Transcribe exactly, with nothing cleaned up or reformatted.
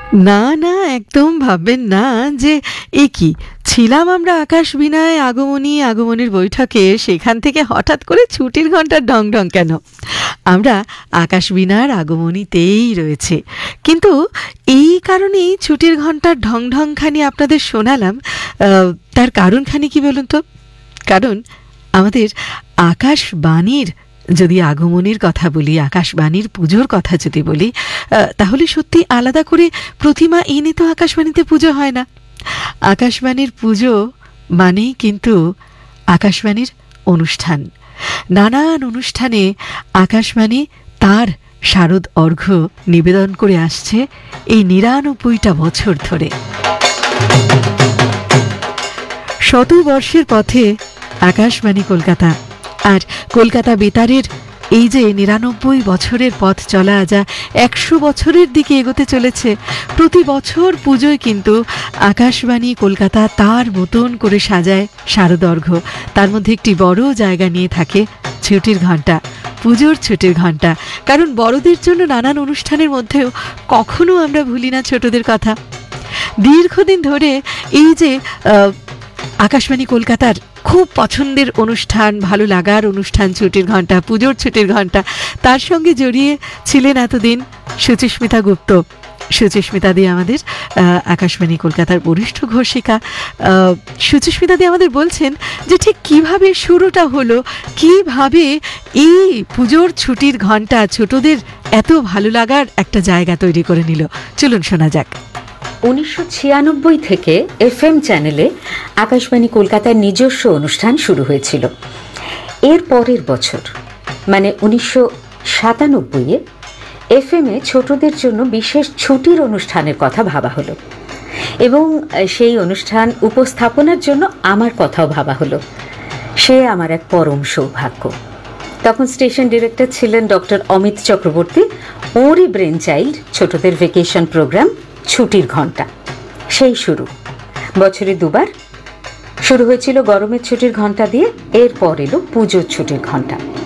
না না, একদম ভাববেন না যে এ কি ছিলাম আমরা আকাশবীণায় আগমনী আগমনের বৈঠকে, সেখান থেকে হঠাৎ করে ছুটির ঘন্টার ঢং ঢং কেন। আমরা আকাশবীণার আগমনীতেই রয়েছে, কিন্তু এই কারণেই ছুটির ঘন্টার ঢং ঢংখানি আপনাদের শোনালাম। আহ, তার কারণখানি কি বলুন তো? কারণ আমাদের আকাশবাণীর যদি আগমনের কথা বলি, আকাশবাণীর পুজোর কথা যদি বলি, তাহলে সত্যি আলাদা করে প্রতিমা এনে তো আকাশবাণীতে পুজো হয় না। আকাশবাণীর পুজো মানেই কিন্তু আকাশবাণীর অনুষ্ঠান। নানান অনুষ্ঠানে আকাশবাণী তার শারদ অর্ঘ্য নিবেদন করে আসছে এই নিরানব্বইটা বছর ধরে। শত বর্ষের পথে আকাশবাণী কলকাতা, আর কলকাতা বেতারের এই যে নিরানব্বই বছরের পথ চলা, যা একশো বছরের দিকে এগোতে চলেছে। প্রতি বছর পুজোয় কিন্তু আকাশবাণী কলকাতা তার মতন করে সাজায় শারদর্ঘ্য। তার মধ্যে একটি বড় জায়গা নিয়ে থাকে ছুটির ঘণ্টা, পুজোর ছুটির ঘণ্টা। কারণ বড়দের জন্য নানান অনুষ্ঠানের মধ্যেও কখনো আমরা ভুলি না ছোটদের কথা। দীর্ঘদিন ধরে এই যে আকাশবাণী কলকাতার খুব পছন্দের অনুষ্ঠান, ভালো লাগার অনুষ্ঠান ছুটির ঘণ্টা, পুজোর ছুটির ঘণ্টা, তার সঙ্গে জড়িয়ে ছিলেন এতদিন সুচিস্মিতা গুপ্ত। সুচিস্মিতা দি আমাদের আকাশবাণী কলকাতার বরিষ্ঠ ঘোষিকা। সুচিস্মিতা দি আমাদের বলছেন যে ঠিক কিভাবে শুরুটা হলো, কিভাবে এই পুজোর ছুটির ঘণ্টা ছোটদের এত ভালো লাগার একটা জায়গা তৈরি করে নিল। চলুন শোনা যাক। উনিশশো ছিয়ানব্বই থেকে এফ এম চ্যানেলে আকাশবাণী কলকাতার নিজস্ব অনুষ্ঠান শুরু হয়েছিল। এর পরের বছর মানে উনিশশো সাতানব্বইয়ে এফ এম এ ছোটদের জন্য বিশেষ ছুটির অনুষ্ঠানের কথা ভাবা হলো, এবং সেই অনুষ্ঠান উপস্থাপনার জন্য আমার কথাও ভাবা হলো। সে আমার এক পরম সৌভাগ্য। তখন স্টেশন ডিরেক্টর ছিলেন ডক্টর অমিত চক্রবর্তী। ওরই ব্রেন চাইল্ড ছোটদের ভেকেশন প্রোগ্রাম ছুটির ঘণ্টা। সেই শুরু বছরে দুবার। শুরু হয়েছিল গরমের ছুটির ঘণ্টা দিয়ে, এরপর এলো পুজোর ছুটির ঘণ্টা।